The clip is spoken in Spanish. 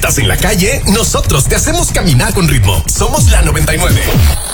estás en la calle, nosotros te hacemos caminar con ritmo. Somos la 99.